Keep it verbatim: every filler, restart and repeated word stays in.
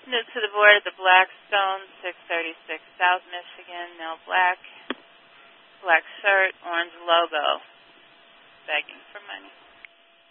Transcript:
New to the board at the Blackstone, six thirty-six South Michigan, male black, black shirt, orange logo, begging for money.